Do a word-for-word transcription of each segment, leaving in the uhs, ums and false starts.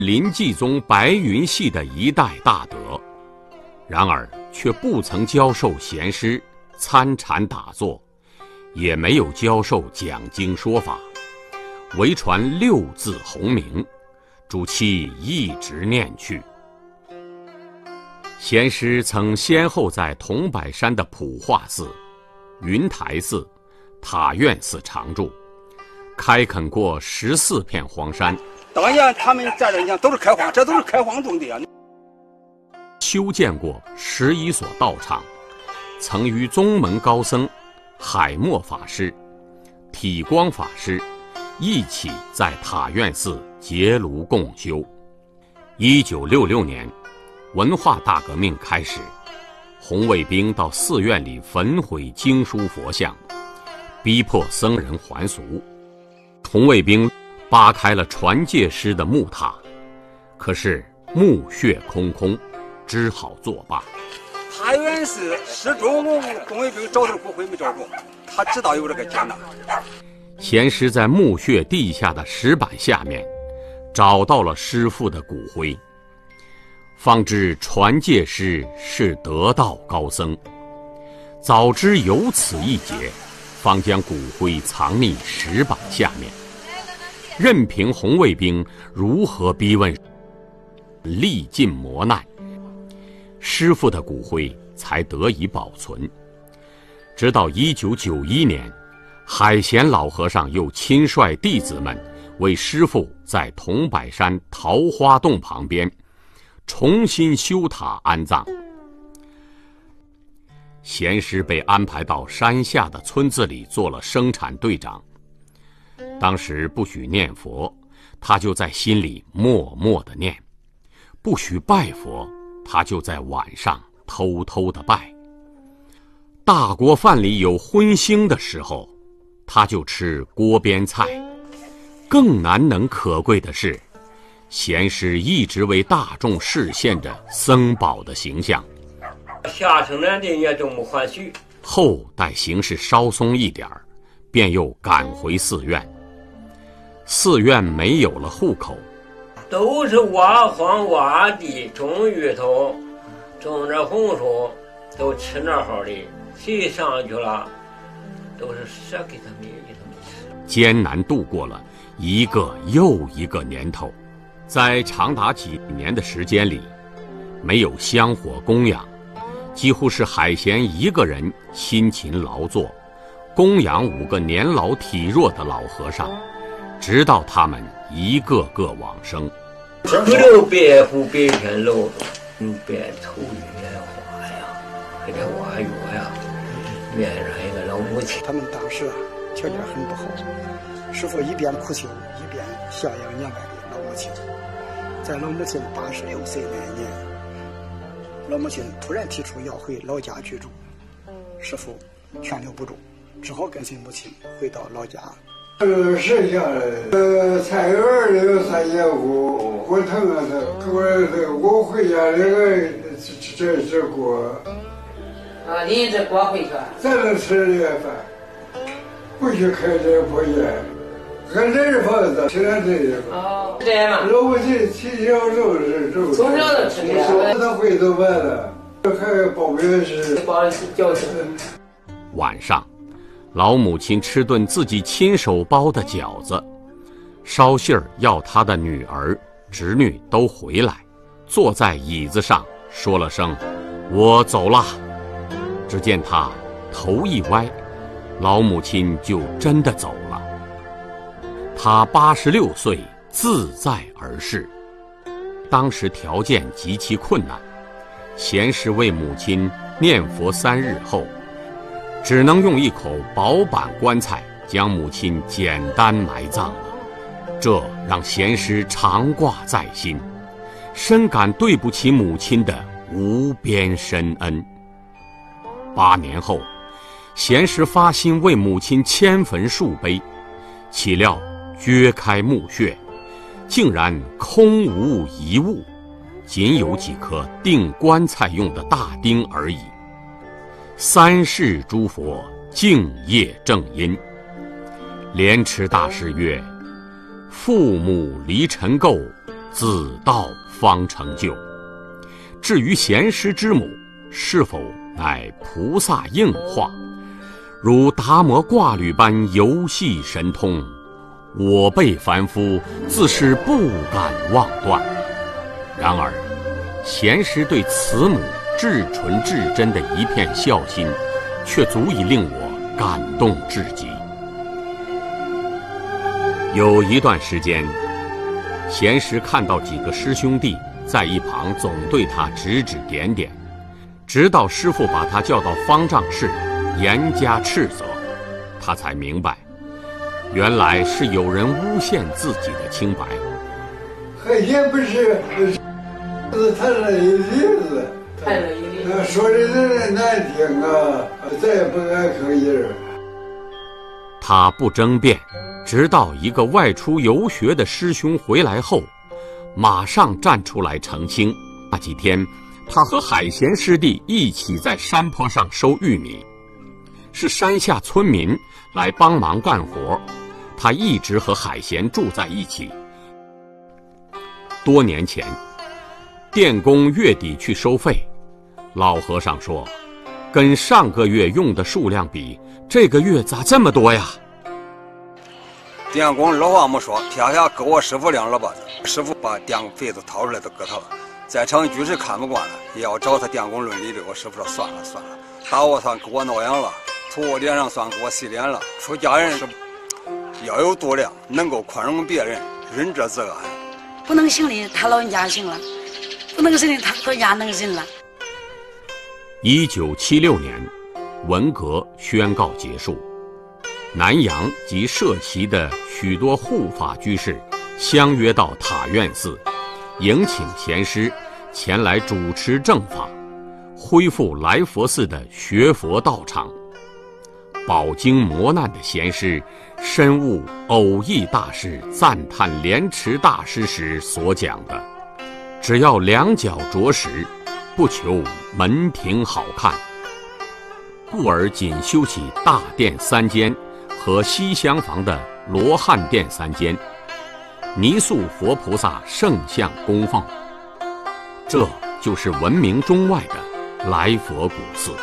临济宗白云系的一代大德，然而却不曾教授贤师参禅打坐，也没有教授讲经说法，唯传六字洪名，主其一直念去。贤师曾先后在桐柏山的普化寺、云台寺、塔院寺常住，开垦过十四片荒山。 当年他们在这，你看都是开荒，这都是开荒种的啊。 修建过十一所道场，曾与宗门高僧海默法师、体光法师一起在塔院寺结庐共修。一九六六年，文化大革命开始，红卫兵到寺院里焚毁经书佛像，逼迫僧人还俗。红卫兵扒开了传戒师的木塔，可是墓穴空空，只好作罢。 塔院寺始终红卫兵找到骨灰没找着，他知道有这个艰难。 贤师在墓穴地下的石板下面找到了师父的骨灰，方知传戒师是得道高僧。早知有此一劫，方将骨灰藏匿石板下面，任凭红卫兵如何逼问，历尽磨难，师父的骨灰才得以保存。直到一九九一年，海贤老和尚又亲率弟子们为师父在桐柏山桃花洞旁边重新修塔安葬。贤师被安排到山下的村子里做了生产队长。当时不许念佛，他就在心里默默地念；不许拜佛，他就在晚上偷偷地拜。大锅饭里有荤腥的时候，他就吃锅边菜。更难能可贵的是，贤师一直为大众示现着僧宝的形象。 下城南的也都没还许。 后待形势稍松一点儿，便又赶回寺院。寺院没有了户口， 都是挖荒挖地，种芋头，种着红薯，都吃那好的。谁上去了，都是舍给他们给他们吃。 艰难度过了一个又一个年头，在长达几年的时间里，没有香火供养，几乎是海贤一个人辛勤劳作，供养五个年老体弱的老和尚，直到他们一个个往生。 不留白虎白天露着，嗯，白头的莲花呀，还得挖药呀，面上一个老母亲。 他们当时啊条件很不好，师父一边苦修，一边孝养年迈的老母亲。在老母亲八十六岁那年，老母亲突然提出要回老家居住，师父劝留不住，只好跟随母亲回到老家。 呃，剩下的呃菜园里有三间屋，我疼啊疼，我我回家那个这这这锅。 啊，你这锅回去？ 咱能吃这饭，不许开这破烟，俺这是房子，现在这个。 哦，这样嘛。 老母亲从小就是这。 从小就吃这个。 他回头完了，还包圆食。 包饺子。 晚上，老母亲吃顿自己亲手包的饺子，捎信儿要她的女儿、侄女都回来，坐在椅子上说了声“我走了”。只见她头一歪，老母亲就真的走了。她八十六岁，自在而逝。当时条件极其困难，贤师为母亲念佛三日后，只能用一口薄板棺材将母亲简单埋葬了。这让贤师常挂在心，深感对不起母亲的无边深恩。八年后，贤师发心为母亲迁坟树碑，岂料掘开墓穴，竟然空无一物，仅有几颗钉棺材用的大钉而已。三世诸佛敬业正因。莲池大师曰：父母离尘垢， 自道方成就。至于贤师之母是否乃菩萨应化，如达摩挂履般游戏神通，我辈凡夫自是不敢妄断。然而贤师对慈母至纯至真的一片孝心，却足以令我感动至极。有一段时间，贤师看到几个师兄弟在一旁总对他指指点点，直到师父把他叫到方丈室严加斥责，他才明白，原来是有人诬陷自己的清白。 海鲜不是是他的意思， 太了一定。 说的人难听啊，再也不敢吭音。 他不争辩，直到一个外出游学的师兄回来后，马上站出来澄清。那几天，他和海贤师弟一起在山坡上收玉米，是山下村民来帮忙干活，他一直和海贤住在一起。多年前，电工月底去收费，老和尚说，跟上个月用的数量比，这个月咋这么多呀？ 电工老话没说，撇下给我师傅两耳巴子，师傅把电费子掏出来都给他了。在场居士看不惯了，也要找他电工论理的。我师傅说算了算了，打我算给我挠痒了，吐我脸上算给我洗脸了。出家人是要有度量，能够宽容别人，仁者自安。 不能行的他老人家行了，不能行的他老人家能行了。 一九七六年，文革宣告结束，南阳及社旗的许多护法居士相约到塔院寺，迎请贤师前来主持正法，恢复来佛寺的学佛道场。饱经磨难的贤师深悟偶益大师赞叹莲池大师时所讲的，只要两脚着实，不求门庭好看，故而仅修起大殿三间和西厢房的罗汉殿三间，泥塑佛菩萨圣像供奉。这就是闻名中外的来佛古寺。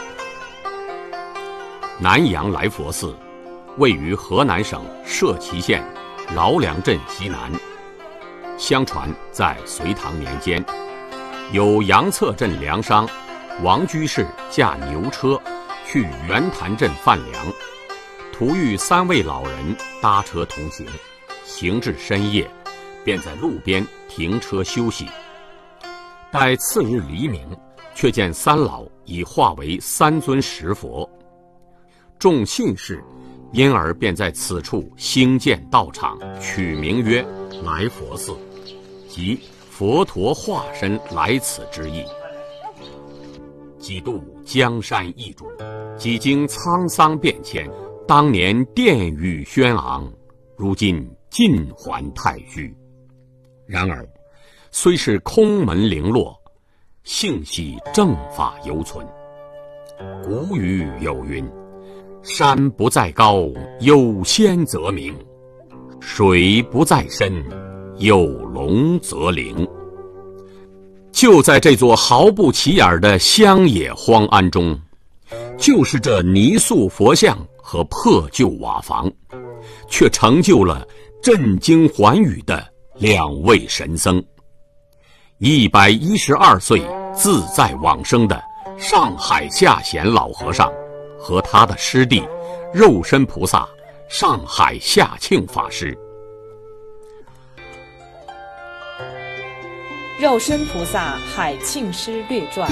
南阳来佛寺位于河南省社旗县饶梁镇西南。相传在隋唐年间，有杨策镇粮商王居士驾牛车去圆潭镇贩粮，途遇三位老人搭车同行，行至深夜，便在路边停车休息。待次日黎明，却见三老已化为三尊石佛。众信士因而便在此处兴建道场，取名曰来佛寺，即佛陀化身来此之意。几度江山易主，几经沧桑变迁，当年殿宇轩昂，如今尽还太虚。然而虽是空门零落，幸喜正法犹存。古语有云，山不在高，有仙则名；水不在深，有龙则灵。就在这座毫不起眼的乡野荒庵中，就是这泥塑佛像和破旧瓦房，却成就了震惊寰宇的两位神僧。一百一十二岁自在往生的上海下贤老和尚和他的师弟肉身菩萨上海下庆法师。 肉身菩萨海庆师略传。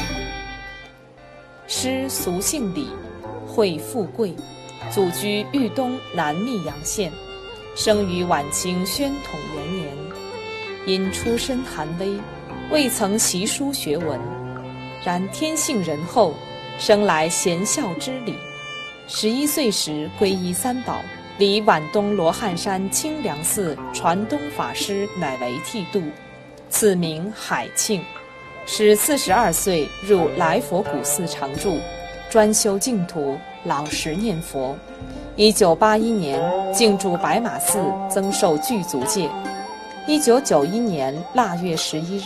师俗姓李，讳富贵，祖居豫东南密阳县，生于晚清宣统元年。因出身寒微，未曾习书学文，然天性仁厚，生来贤孝之礼。十一岁时皈依三宝，离皖东罗汉山清凉寺传东法师乃为剃度，此名海庆。使四十二岁入来佛古寺常住，专修净土，老实念佛。一九八一年进驻白马寺，增受具足戒。 一九九一年腊月十一日。